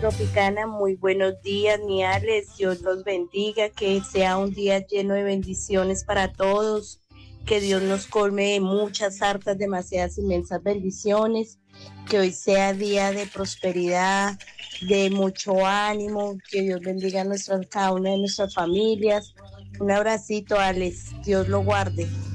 Tropicana, muy buenos días, Niales, Dios los bendiga, que sea un día lleno de bendiciones para todos, que Dios nos colme de muchas, hartas, demasiadas, inmensas bendiciones, que hoy sea día de prosperidad, de mucho ánimo, que Dios bendiga a cada una de nuestras familias. Un abracito, Alex, Dios lo guarde.